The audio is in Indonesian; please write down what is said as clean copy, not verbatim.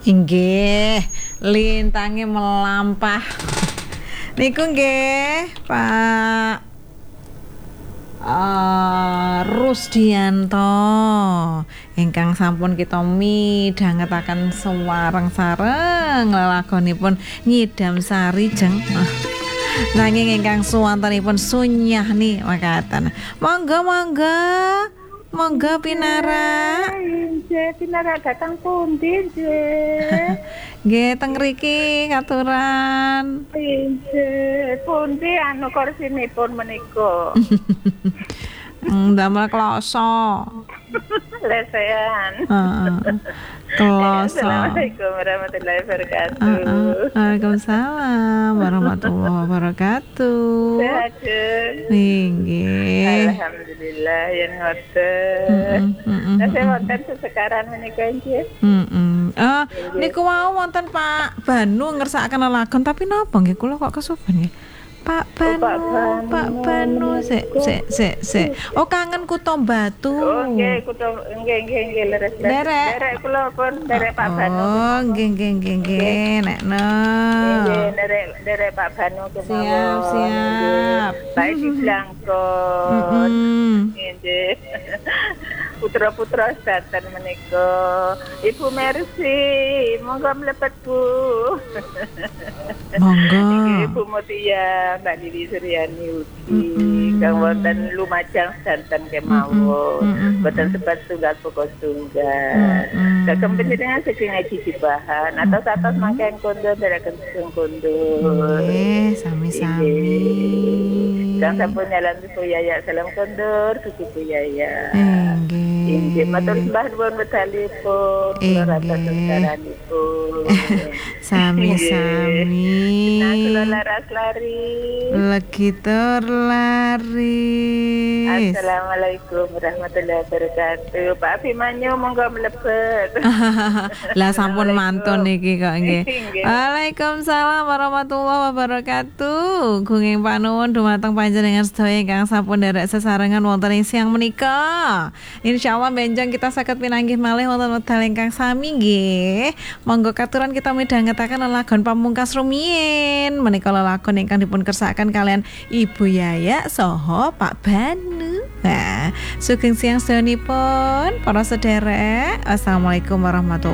Inggih, lintange melampah. Niku nggih, Pak Rusdianto ingkang sampun kita midhangetaken sawareng-sareng lelakonipun Nyidam Sari Jeng. Nanging ingkang suwantenipun sunyahni makaten. Monggo Pinara. Nggih, Pinara datang pundi, nggih? Nggih, teng mriki katuran. Nggih, pundi anu kursinipun menika? Damel kloso. Lesehan. Kloso. Assalamualaikum warahmatullahi wabarakatuh. Waalaikumsalam warahmatullahi wabarakatuh. Sehat. Nggih. Alhamdulillah yen ngoten. Saya wonten sesekaran menika nggih. Niku wau wonten Pak Banu ngersakaken lelagon tapi napa nggih kula kok kesuben nggih. Pak Banu sik. Oh kangen Kuto Batu. Oh nggih nggih leres. Derek kula pun derek Pak Banu. Oh nggih nekno. Nggih derek Pak Banu kemawon. Siap. Baik diblangkon. Nggih. Putra-putra sedanten menika. Ibu Mercy, monggo mlebet Bu. Monggo. Ibu Mutia, Mbak Lili Suryani ugi, kang wonten Lumajang sedanten kemawon. Boten sebat tunggal pokok tunggal. Kagem panjenengan saking ngaji dibahan atos mangken kondo dherekaken kondo. Nggih, sami-sami. Kang sampun nyalan Bu Yaya salam kondur Bu Yaya. Inggih, matur sembah nuwun medalipun, kula rasa sesaranipun. Sami-sami. Nah, kula laras lari. Lagi terlari. Assalamualaikum warahmatullahi wabarakatuh. Pak Abimanyu monggo mlebet. Lah sampun mantun niki kok nggih. Waalaikumsalam warahmatullahi wabarakatuh. Gunging panuwun dumateng panjenengan sedaya ingkang sampun nderek sesarengan wonten ing siang menika. Insyaallah benjang kita saged pinanggih malih wonten wekdal ingkang sami nggih. Monggo katuran kita midhangetaken lelagon pamungkas rumiyin. Menika lelagon ingkang dipun kersakaken kalian Ibu Yaya saha Pak Banu. Nah, sugeng siang sedanipun para sederek. Assalamualaikum warahmatullahi